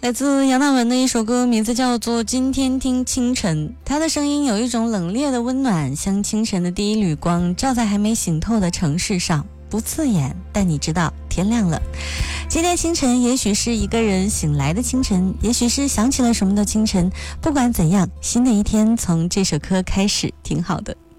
来自杨大文的一首歌，名字叫做《今天听清晨》。他的声音有一种冷冽的温暖，像清晨的第一缕光，照在还没醒透的城市上，不刺眼，但你知道天亮了。今天清晨也许是一个人醒来的清晨，也许是想起了什么的清晨。不管怎样，新的一天从这首歌开始，挺好的。